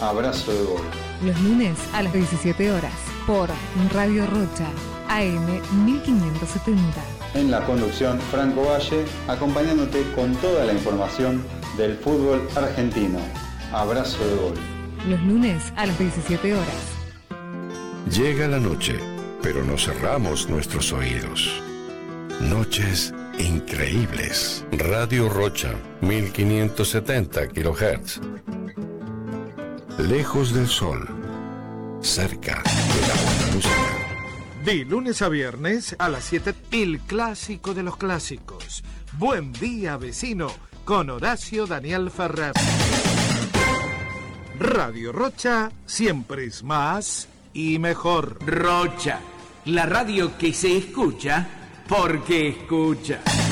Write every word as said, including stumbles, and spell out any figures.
Abrazo de Gol. Los lunes a las diecisiete horas por Radio Rocha, A M mil quinientos setenta. En la conducción, Franco Valle, acompañándote con toda la información del fútbol argentino. Abrazo de Gol. Los lunes a las diecisiete horas. Llega la noche, pero no cerramos nuestros oídos. Noches increíbles. Radio Rocha, mil quinientos setenta kilohertz. Lejos del sol, cerca de la buena música. De lunes a viernes a las siete, el clásico de los clásicos. Buen día, vecino, con Horacio Daniel Ferrer. Radio Rocha siempre es más y mejor. Rocha, la radio que se escucha porque escucha.